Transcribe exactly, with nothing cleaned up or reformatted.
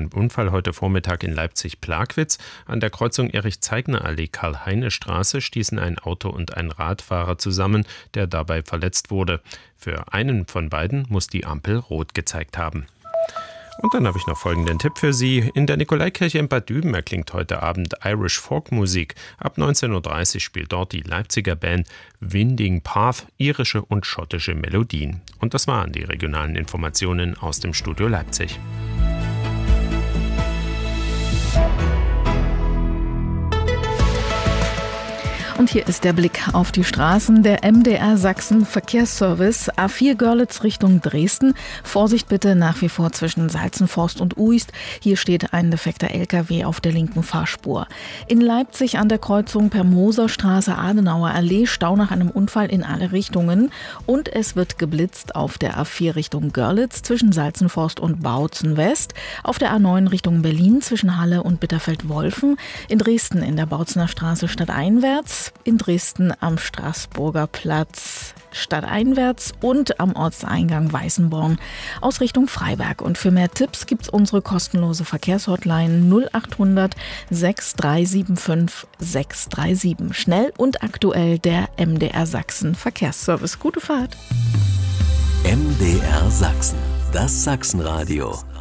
ein Unfall heute Vormittag in Leipzig-Plagwitz. An der Kreuzung Erich-Zeigner-Allee Karl-Heine-Straße stießen ein Auto und ein Radfahrer zusammen, der dabei verletzt wurde. Für einen von beiden muss die Ampel rot gezeigt haben. Und dann habe ich noch folgenden Tipp für Sie. In der Nikolaikirche in Bad Düben erklingt heute Abend Irish Folk-Musik. Ab neunzehn Uhr dreißig spielt dort die Leipziger Band Winding Path irische und schottische Melodien. Und das waren die regionalen Informationen aus dem Studio Leipzig. Und hier ist der Blick auf die Straßen. Der M D R Sachsen Verkehrsservice A vier Görlitz Richtung Dresden. Vorsicht bitte nach wie vor zwischen Salzenforst und Uist. Hier steht ein defekter L K W auf der linken Fahrspur. In Leipzig an der Kreuzung per Moserstraße Adenauer Allee Stau nach einem Unfall in alle Richtungen. Und es wird geblitzt auf der A vier Richtung Görlitz zwischen Salzenforst und Bautzen West. Auf der A neun Richtung Berlin zwischen Halle und Bitterfeld-Wolfen. In Dresden in der Bautzener Straße stadteinwärts. In Dresden am Straßburger Platz stadteinwärts und am Ortseingang Weißenborn aus Richtung Freiberg. Und für mehr Tipps gibt's unsere kostenlose Verkehrshotline null acht hundert sechs drei sieben fünf sechs drei sieben. Schnell und aktuell der M D R Sachsen Verkehrsservice. Gute Fahrt. M D R Sachsen, das Sachsenradio.